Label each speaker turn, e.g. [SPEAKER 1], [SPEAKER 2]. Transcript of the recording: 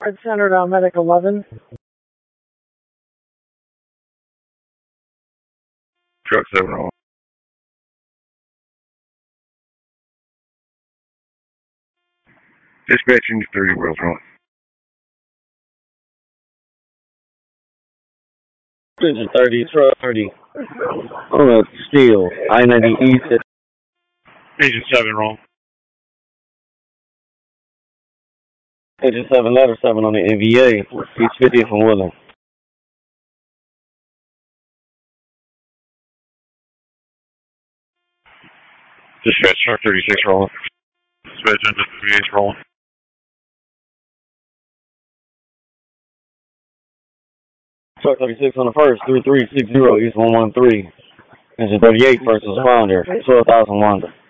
[SPEAKER 1] Red Center to Medic 11.
[SPEAKER 2] Truck 7 on. Dispatching 30 Wells wrong.
[SPEAKER 3] Engine 30, truck 30. On steel, I-90 East.
[SPEAKER 2] Engine 7 wrong.
[SPEAKER 3] Engine 7, letter 7 on the NVA. East 50 from Woodland.
[SPEAKER 2] Dispatch truck 36 rolling. Dispatch engine 38 rolling.
[SPEAKER 3] Truck 36 on the first, 3360 East 113. Engine 38, first responder, 12,000 Wanda.